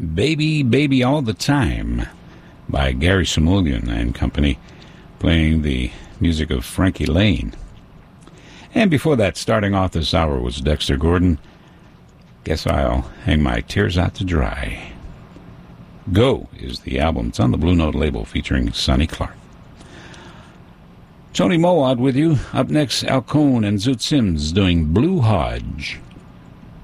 Baby, Baby All the Time by Gary Samulian and Company, playing the music of Frankie Laine. And before that, starting off this hour, was Dexter Gordon. Guess I'll hang my tears out to dry. Go is the album. It's on the Blue Note label featuring Sonny Clark. Tony Mowat with you. Up next, Al Cohn and Zoot Sims doing Blue Hodge.